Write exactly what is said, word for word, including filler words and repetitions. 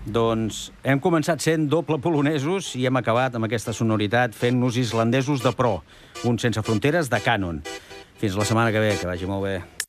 Doncs hem començat sent doble polonesos i hem acabat amb aquesta sonoritat fent-nos islandesos de pro, un sense fronteres de Canon. Fins la setmana que ve, que vagi molt bé.